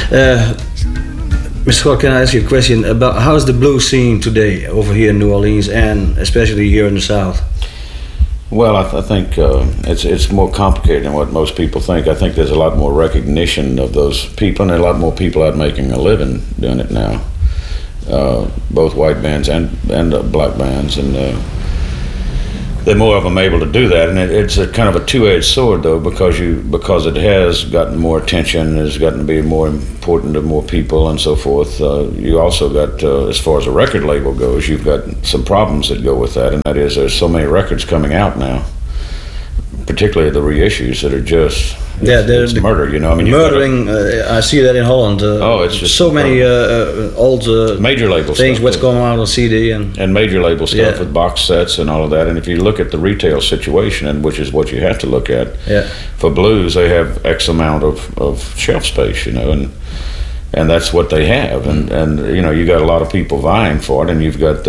Mr. Scott, can I ask you a question about how's the blues scene today over here in New Orleans and especially here in the South? Well, I think it's more complicated than what most people think. I think there's a lot more recognition of those people, and there are a lot more people out making a living doing it now. Both white bands and black bands, and there are more of them able to do that. And it's a kind of a two-edged sword, though, because it has gotten more attention, it's gotten to be more important to more people and so forth. You also got, as far as a record label goes, you've got some problems that go with that, and that is there's so many records coming out now, particularly the reissues that are just it's murder. You know, I mean, murdering. I see that in Holland. It's just so many old major label things. Stuff, what's going on CD and major label stuff with box sets and all of that. And if you look at the retail situation, and which is what you have to look at for blues, they have X amount of shelf space. You know, and that's what they have. And you know, you got a lot of people vying for it, and you've got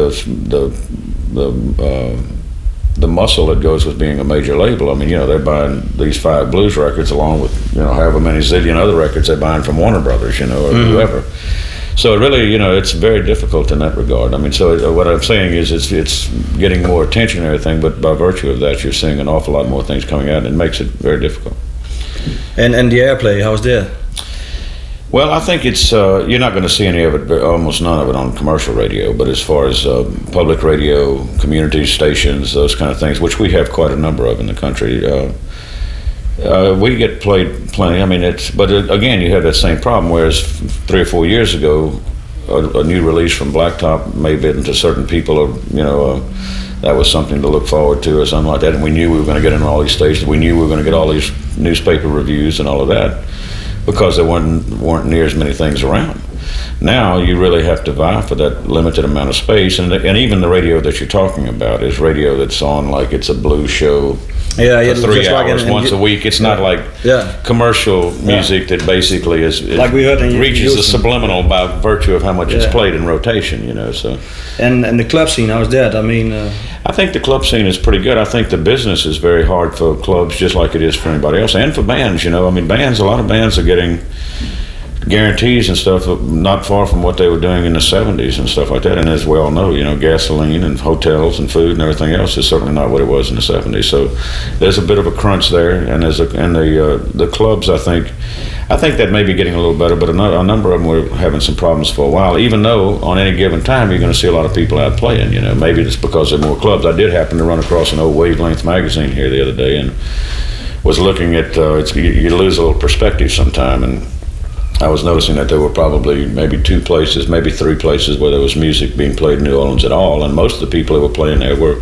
the muscle that goes with being a major label. I mean, you know, they're buying these 5 blues records along with, you know, however many zillion other records they're buying from Warner Brothers, you know, or whoever. So it really, you know, it's very difficult in that regard. I mean, so what I'm saying is it's getting more attention and everything, but by virtue of that, you're seeing an awful lot more things coming out, and it makes it very difficult. And the airplay, how's that? Well, I think it's you're not going to see any of it, almost none of it on commercial radio. But as far as public radio, community stations, those kind of things, which we have quite a number of in the country, we get played plenty. I mean, but again, you have that same problem. Whereas 3 or 4 years ago, a new release from Blacktop may have been to certain people, you know, that was something to look forward to or something like that. And we knew we were going to get in all these stations. We knew we were going to get all these newspaper reviews and all of that, because there weren't near as many things around. Now you really have to vie for that limited amount of space, and even the radio that you're talking about is radio that's on like it's a blues show for 3 hours once a week. It's not like commercial music that basically is like we heard reaches the subliminal by virtue of how much it's played in rotation, you know. So and the club scene, how's that? I mean, I think the club scene is pretty good. I think the business is very hard for clubs, just like it is for anybody else, and for bands. You know, I mean, a lot of bands are getting guarantees and stuff not far from what they were doing in the 70s and stuff like that. And as we all know, you know, gasoline and hotels and food and everything else is certainly not what it was in the 70s. So there's a bit of a crunch there, and the clubs, I think that may be getting a little better, but a number of them were having some problems for a while, even though on any given time you're going to see a lot of people out playing. You know, maybe it's because there are more clubs. I did happen to run across an old Wavelength magazine here the other day and was looking at you lose a little perspective sometime, and I was noticing that there were probably maybe 2 places, maybe 3 places where there was music being played in New Orleans at all, and most of the people who were playing there were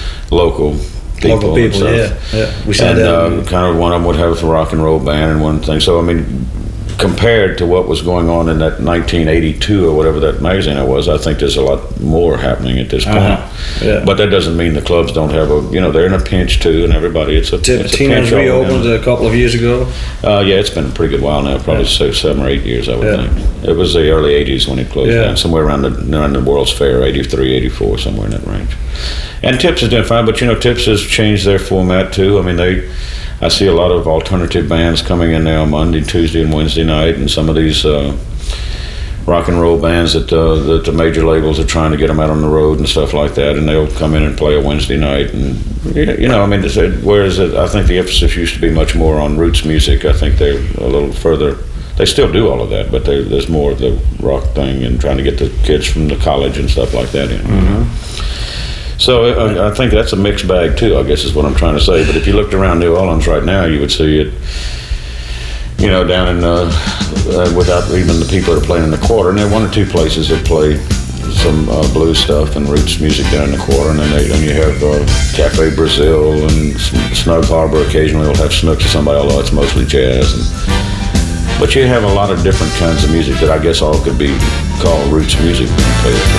local people, yeah. We saw that. Kind of one of them would have a rock and roll band and one thing. So I mean, compared to what was going on in that 1982 or whatever that magazine was, I think there's a lot more happening at this point. But that doesn't mean the clubs don't have they're in a pinch too, and everybody. It's a Tina's reopened a couple of years ago. It's been a pretty good while now, probably 7 or 8 years, I would think. It was the early 80s when it closed down, somewhere around the World's Fair, 83, 84, somewhere in that range. And Tips is doing fine, but you know, Tips has changed their format too. I mean, I see a lot of alternative bands coming in now Monday, Tuesday, and Wednesday night, and some of these rock and roll bands that the major labels are trying to get them out on the road and stuff like that, and they'll come in and play a Wednesday night. And you know, I mean, whereas I think the emphasis used to be much more on roots music, I think they're a little further. They still do all of that, but there's more of the rock thing and trying to get the kids from the college and stuff like that in. So I think that's a mixed bag too, I guess is what I'm trying to say. But if you looked around New Orleans right now, you would see it, you know, down in, without even the people that are playing in the Quarter. And there are 1 or 2 places that play some blues stuff and roots music down in the Quarter. And then you have Cafe Brazil and Snug Harbor. Occasionally will have Snooks or somebody, although it's mostly jazz. But you have a lot of different kinds of music that I guess all could be called roots music being played.